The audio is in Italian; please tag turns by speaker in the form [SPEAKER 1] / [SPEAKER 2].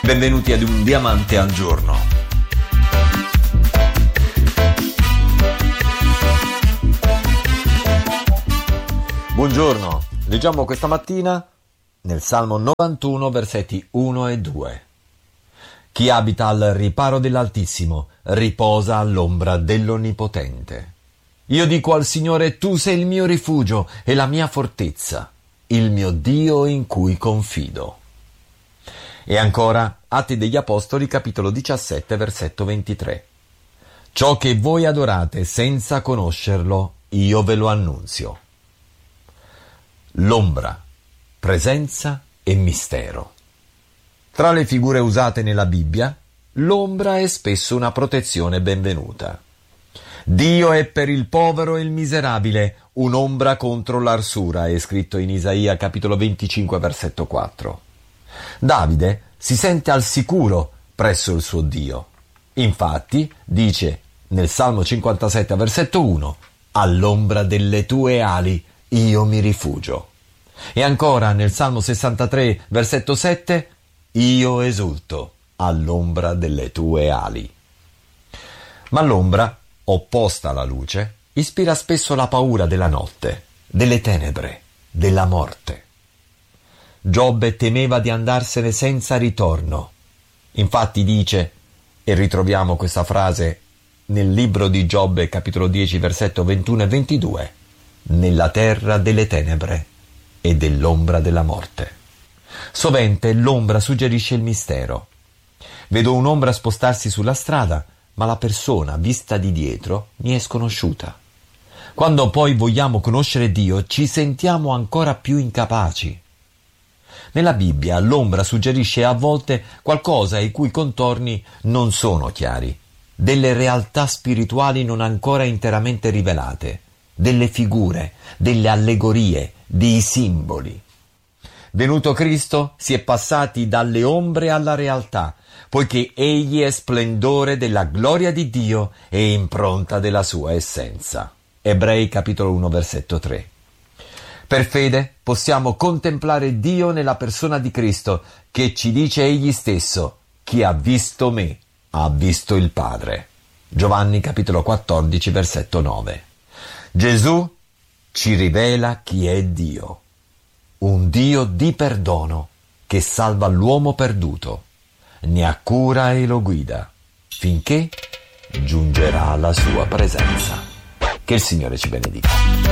[SPEAKER 1] Benvenuti ad Un Diamante al Giorno. Buongiorno, leggiamo questa mattina nel Salmo 91, versetti 1 e 2. Chi abita al riparo dell'Altissimo riposa all'ombra dell'Onnipotente. Io dico al Signore, tu sei il mio rifugio e la mia fortezza, il mio Dio in cui confido. E ancora, Atti degli Apostoli, capitolo 17, versetto 23. Ciò che voi adorate senza conoscerlo, io ve lo annunzio. L'ombra, presenza e mistero. Tra le figure usate nella Bibbia, l'ombra è spesso una protezione benvenuta. Dio è per il povero e il miserabile un'ombra contro l'arsura, è scritto in Isaia capitolo 25 versetto 4. Davide si sente al sicuro presso il suo Dio. Infatti dice nel Salmo 57 versetto 1: all'ombra delle tue ali io mi rifugio. E ancora nel Salmo 63 versetto 7: io esulto all'ombra delle tue ali. Ma l'ombra, opposta alla luce, ispira spesso la paura della notte, delle tenebre, della morte. Giobbe temeva di andarsene senza ritorno. Infatti dice, e ritroviamo questa frase nel libro di Giobbe, capitolo 10, versetto 21 e 22, nella terra delle tenebre e dell'ombra della morte. Sovente l'ombra suggerisce il mistero. Vedo un'ombra spostarsi sulla strada, ma la persona vista di dietro mi è sconosciuta. Quando poi vogliamo conoscere Dio, ci sentiamo ancora più incapaci. Nella Bibbia l'ombra suggerisce a volte qualcosa i cui contorni non sono chiari, delle realtà spirituali non ancora interamente rivelate, delle figure, delle allegorie, dei simboli. Venuto Cristo, si è passati dalle ombre alla realtà, poiché Egli è splendore della gloria di Dio e impronta della sua essenza. Ebrei capitolo 1 versetto 3. Per fede possiamo contemplare Dio nella persona di Cristo, che ci dice Egli stesso: chi ha visto me ha visto il Padre. Giovanni capitolo 14 versetto 9. Gesù ci rivela chi è Dio. Un Dio di perdono che salva l'uomo perduto, ne ha cura e lo guida, finché giungerà alla sua presenza. Che il Signore ci benedica.